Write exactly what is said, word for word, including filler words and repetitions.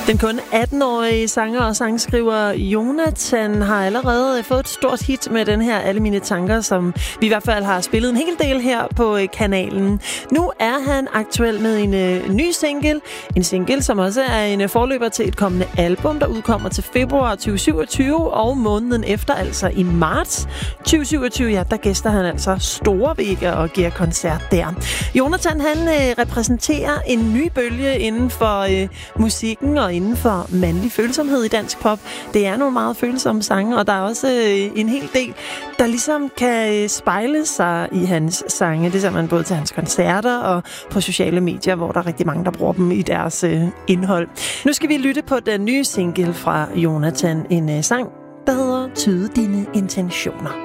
Den kun atten-årige sanger og sangskriver Jonathan har allerede fået et stort hit med den her Alle mine tanker, som vi i hvert fald har spillet en hel del her på kanalen. Nu er han aktuel med en uh, ny single. En single, som også er en uh, forløber til et kommende album, der udkommer til februar tyve syvogtyve, og måneden efter, altså i marts tyve syvogtyve, ja, der gæster han altså Store Vega og giver koncert der. Jonathan, han uh, repræsenterer en ny bølge inden for uh, musikken og inden for mandlig følsomhed i dansk pop. Det er nogle meget følsomme sange, og der er også øh, en hel del, der ligesom kan spejle sig i hans sange. Det ser man både til hans koncerter og på sociale medier, hvor der er rigtig mange, der bruger dem i deres øh, indhold. Nu skal vi lytte på den nye single fra Jonathan. En øh, sang, der hedder Tyde dine intentioner.